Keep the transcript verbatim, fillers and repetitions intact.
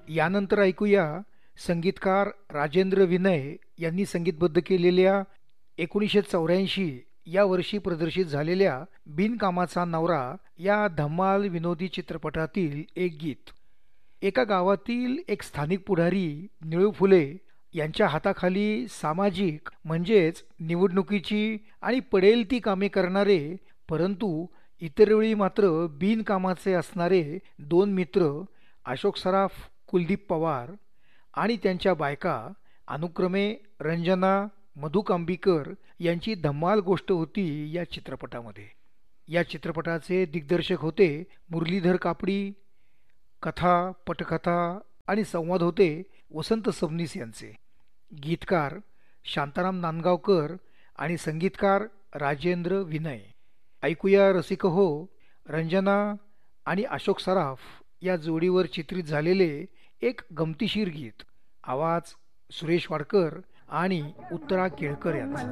यानंतर ऐकूया संगीतकार राजेंद्र विनय यांनी संगीतबद्ध केलेल्या एकोणीसशे चौऱ्याऐंशी या वर्षी प्रदर्शित झालेल्या बिनकामाचा नवरा या धम्माल विनोदी चित्रपटातील एक गीत. एका गावातील एक स्थानिक पुढारी निळू फुले यांच्या हाताखाली सामाजिक म्हणजेच निवडणुकीची आणि पडेल ती कामे करणारे परंतु इतर वेळी मात्र बिनकामाचे असणारे दोन मित्र अशोक सराफ, कुलदीप पवार आणि त्यांच्या बायका अनुक्रमे रंजना, मधु कांबीकर यांची धम्माल गोष्ट होती या चित्रपटामध्ये. या चित्रपटाचे दिग्दर्शक होते मुरलीधर कापडी. कथा, पटकथा आणि संवाद होते वसंत सबनीस यांचे. गीतकार शांताराम नांदगावकर आणि संगीतकार राजेंद्र विनय. ऐकूया रसिक हो, रंजना आणि अशोक सराफ या जोडीवर चित्रित झालेले एक गमतीशीर गीत. आवाज सुरेश वाडकर आणि उत्तरा केळकर यांचा.